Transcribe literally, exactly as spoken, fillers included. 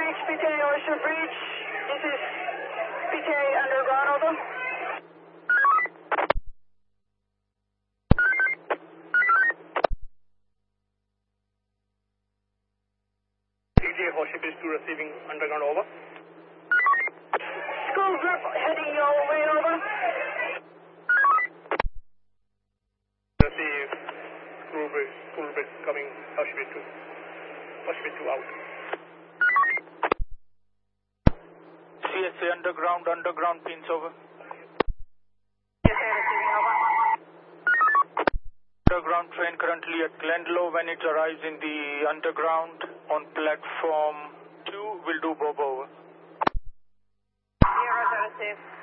Breach, P T A Oyster Breach. This is P T A Underground, over. P T A Horship is two receiving Underground, over. School group heading your way, over. Receive school bridge, school bridge coming Horship two. Horship two out. C S A Underground, Underground pins, over. C S A receiving, over. Underground train currently at Glendalough. When it arrives in the Underground on platform two, will do Bob, over. Zero, receive.